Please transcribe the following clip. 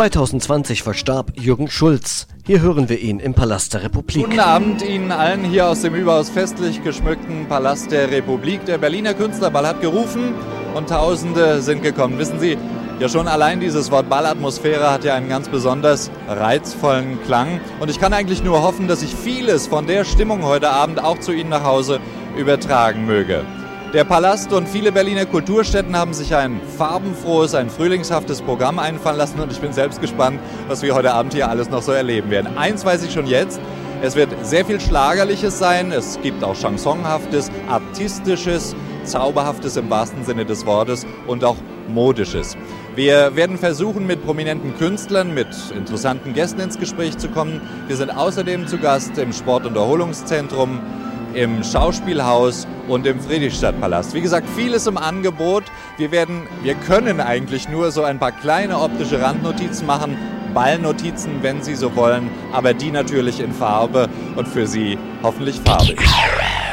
2020 verstarb Jürgen Schulz. Hier hören wir ihn im Palast der Republik. Guten Abend Ihnen allen hier aus dem überaus festlich geschmückten Palast der Republik. Der Berliner Künstlerball hat gerufen und Tausende sind gekommen. Wissen Sie, ja schon allein dieses Wort Ballatmosphäre hat ja einen ganz besonders reizvollen Klang. Und ich kann eigentlich nur hoffen, dass ich vieles von der Stimmung heute Abend auch zu Ihnen nach Hause übertragen möge. Der Palast und viele Berliner Kulturstätten haben sich ein farbenfrohes, ein frühlingshaftes Programm einfallen lassen und ich bin selbst gespannt, was wir heute Abend hier alles noch so erleben werden. Eins weiß ich schon jetzt, es wird sehr viel Schlagerliches sein, es gibt auch Chansonhaftes, Artistisches, Zauberhaftes im wahrsten Sinne des Wortes und auch Modisches. Wir werden versuchen, mit prominenten Künstlern, mit interessanten Gästen ins Gespräch zu kommen. Wir sind außerdem zu Gast im Sport- und Erholungszentrum, im Schauspielhaus und im Friedrichstadtpalast. Wie gesagt, vieles im Angebot. Wir können eigentlich nur so ein paar kleine optische Randnotizen machen, Ballnotizen, wenn Sie so wollen, aber die natürlich in Farbe und für Sie hoffentlich farbig.